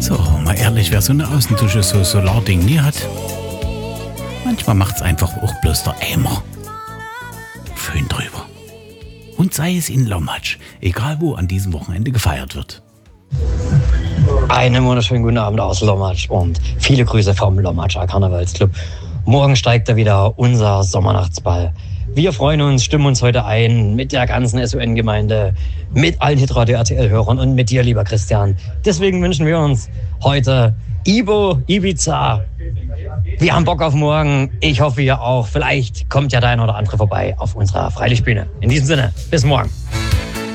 So, mal ehrlich, wer so eine Außendusche, so Solarding nie hat, manchmal macht's einfach auch bloß der Eimer. Föhn drüber. Und sei es in Lommatsch, egal wo an diesem Wochenende gefeiert wird. Einen wunderschönen guten Abend aus Lommatsch und viele Grüße vom Lommatscher Karnevalsclub. Morgen steigt da wieder unser Sommernachtsball. Wir freuen uns, stimmen uns heute ein mit der ganzen SON-Gemeinde, mit allen Hitradio RTL-Hörern und mit dir, lieber Christian. Deswegen wünschen wir uns heute Ibiza. Wir haben Bock auf morgen. Ich hoffe, ihr auch. Vielleicht kommt ja der ein oder andere vorbei auf unserer Freilichtbühne. In diesem Sinne, bis morgen.